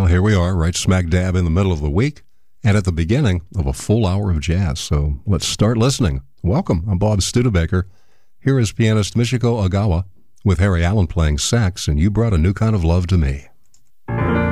here we are, right smack dab in the middle of the week and at the beginning of a full hour of jazz. So let's start listening. Welcome. I'm Bob Studebaker. Here is pianist Michiko Ogawa with Harry Allen playing sax, and You Brought a New Kind of Love to Me.